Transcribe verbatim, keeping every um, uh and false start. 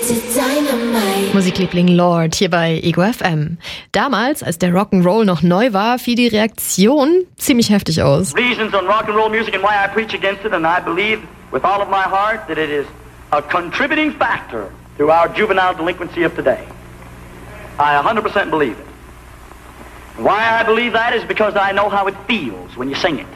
Musikliebling Lord hier bei Ego F M. Damals, als der Rock'n'Roll noch neu war, fiel die Reaktion ziemlich heftig aus. Reasons on rock'n'roll music and why I preach against it, and I believe with all of my heart that it is a contributing factor to our juvenile delinquency of today. I one hundred percent believe it. And why I believe that is because I know how it feels when you sing it.